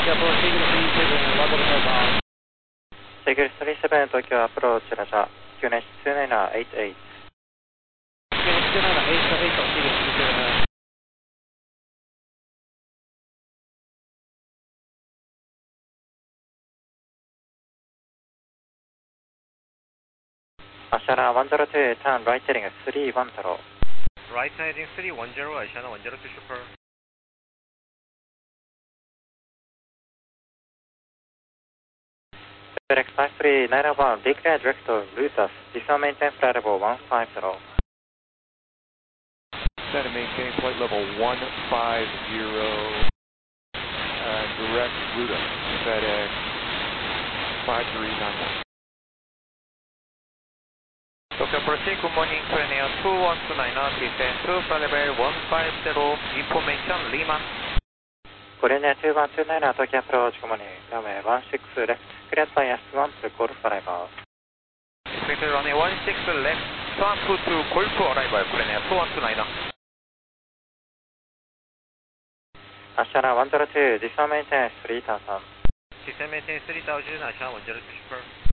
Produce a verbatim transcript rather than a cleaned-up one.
Tokyo approach, Eagle three seven, one double southbound. Eagle three seven, Tokyo approach, Roger. Q N H two nine eight eight. Q N H two nine eight eight, Eagle three seven. Ashana one zero two, turn right heading three one zero. Right heading three one zero, Ashana one zero two super. Direct five three nine one, declare direct to Lutas, descend maintain flight level one five zero. Descend and maintain flight level one five zero, uh, direct Lutas, FedEx five three nine one. Tokyo approaching, good morning, Korean Air two one two nine, descend to flight level one five zero, information Lima. Korean Air two one two nine, Tokyo approach, good morning, runway one six left, cleared by S one to Golf arrival. Expected runway one six left, turn two to Golf arrival, Korean Air two one two nine. Ashana one zero two, descend maintain three thousand. Descend maintain three thousand, Ashana one zero two super.